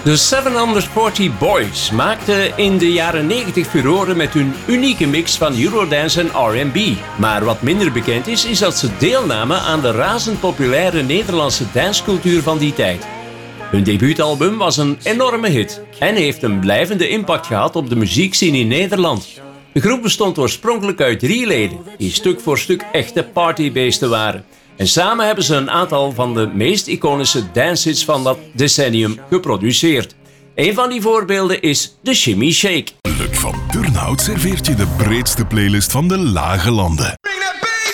De 740 Boys maakten in de jaren 90 furoren met hun unieke mix van Eurodance en R&B. Maar wat minder bekend is dat ze deelnamen aan de razend populaire Nederlandse dancecultuur van die tijd. Hun debuutalbum was een enorme hit en heeft een blijvende impact gehad op de muziekscene in Nederland. De groep bestond oorspronkelijk uit 3 leden, die stuk voor stuk echte partybeesten waren. En samen hebben ze een aantal van de meest iconische dancehits van dat decennium geproduceerd. Een van die voorbeelden is de Shimmy Shake. Luc van Turnhout serveert je de breedste playlist van de Lage Landen.